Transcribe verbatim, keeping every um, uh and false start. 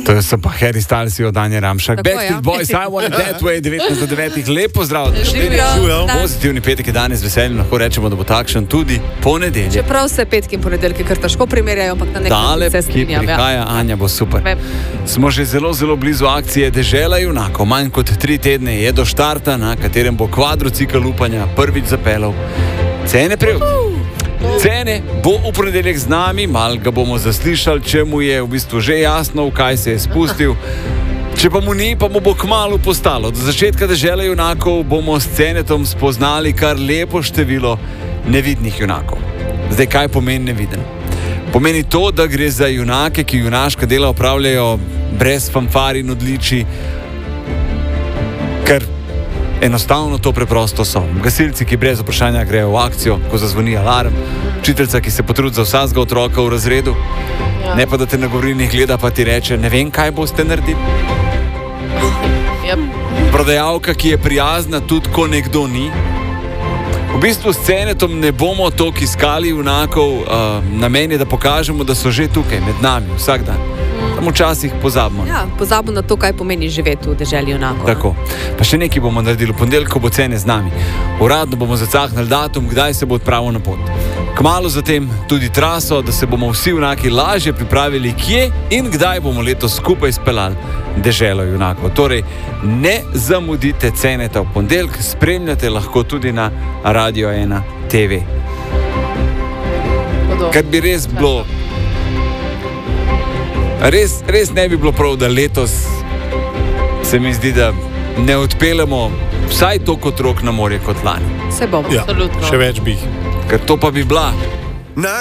To je pa Harry Styles od Anje Ramšak. Backstreet ja. Boys, I Want It That Way, devetnajst do devetih. Lepo zdrav. Živijo. Pozitivni petek je danes, veseljem lahko rečemo, da bo takšen tudi ponedeljek. Čeprav se petki in ponedeljki kar težko primerjajo, ampak na nek način Tale, se ki strinjam. prihaja, Anja, bo super. Vem. Smo že zelo, zelo blizu akcije Dežela junakov. Manj kot tri tedne je do štarta, na katerem bo kvadrocikl upanja prvič zapeljal Cene Prevc. Cene bo v ponedeljek z nami, mal ga bomo zaslišali, če mu je v bistvu že jasno, v kaj se je spustil. Če pa mu ni, pa mu bo kmalu postalo. Do začetka Dežela junakov bomo s Cenetom spoznali kar lepo število nevidnih junakov. Zdaj, kaj pomeni neviden? Pomeni to, da gre za junake, ki junaška dela opravljajo brez fanfar in odličij, ker enostavno to preprosto so. Gasilci, ki brez vprašanja grejo v akcijo, ko zazvoni alarm, učiteljica, ki se potrudi za vsakega otroka v razredu, ja. Ne pa da te na govorilnih gleda, pa ti reče, ne vem, kaj boste naredili. Yep. Prodajalka, ki je prijazna, tudi ko nekdo ni. V bistvu s Cenetom ne bomo toliko iskali junakov, uh, namen je, da pokažemo, da so že tukaj, med nami, vsak dan. Samo včasih pozabimo. Ja, pozabimo na to, kaj pomeni živeti v Deželi junakov. Tako. Pa še nekaj bomo naredili. V ponedeljek, ko bo Cene z nami. Uradno bomo zacahnili datum, kdaj se bo odpravil na pot. Kmalu zatem tudi traso, da se bomo vsi junaki lažje pripravili, kje in kdaj bomo letos skupaj speljali Deželo junakov. Torej, ne zamudite Ceneta v ponedeljek, spremljate lahko tudi na Radio ena T V. Kar bi res bilo, res, res ne bi bilo prav, da letos se mi zdi, da ne odpeljemo vsaj toliko otrok na morje kot lani. Se bomo. Ja, še več bi jih. Ker to pa bi bila